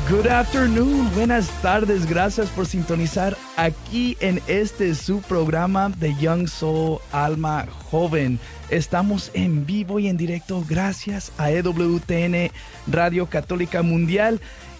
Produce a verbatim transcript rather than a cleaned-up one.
Good afternoon, buenas tardes, gracias por sintonizar aquí en este su programa de Young Soul Alma Joven. Estamos en vivo y en directo gracias a E W T N Radio Católica Mundial